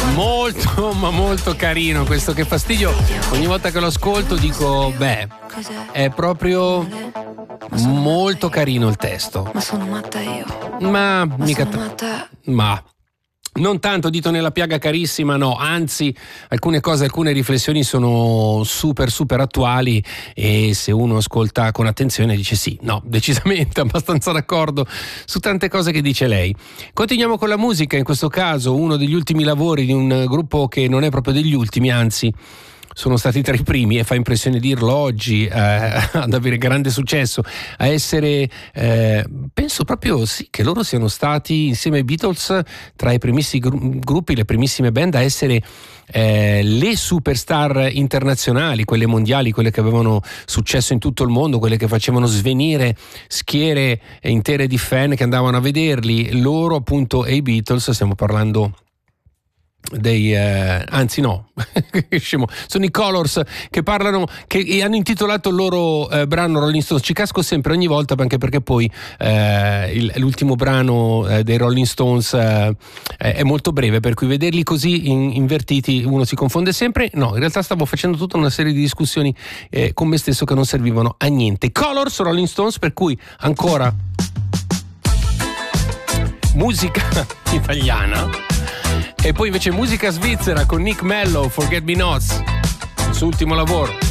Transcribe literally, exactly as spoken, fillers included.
Molto, ma molto carino questo, che fastidio. Ogni volta che lo ascolto dico, beh, è proprio molto carino il testo. Ma sono matta io. Ma, Ma mica sono t- matta. ma non tanto dito nella piaga, carissima, no, anzi alcune cose, alcune riflessioni sono super super attuali, e se uno ascolta con attenzione dice sì, no, decisamente abbastanza d'accordo su tante cose che dice lei. Continuiamo con la musica, in questo caso uno degli ultimi lavori di un gruppo che non è proprio degli ultimi, anzi sono stati tra i primi, e fa impressione dirlo oggi, eh, ad avere grande successo, a essere, eh, penso proprio sì, che loro siano stati insieme ai Beatles tra i primissimi gru- gruppi, le primissime band a essere eh, le superstar internazionali, quelle mondiali, quelle che avevano successo in tutto il mondo, quelle che facevano svenire schiere intere di fan che andavano a vederli. Loro appunto e i Beatles, stiamo parlando dei eh, anzi no scemo, sono i Colors, che parlano, che hanno intitolato il loro eh, brano Rolling Stones. Ci casco sempre ogni volta, anche perché poi eh, il, l'ultimo brano eh, dei Rolling Stones eh, è molto breve, per cui vederli così in, invertiti uno si confonde sempre. No, in realtà stavo facendo tutta una serie di discussioni eh, con me stesso che non servivano a niente. Colors, Rolling Stones, per cui ancora musica italiana. E poi invece musica svizzera con Nick Mello, Forget Me Nots, il suo ultimo lavoro.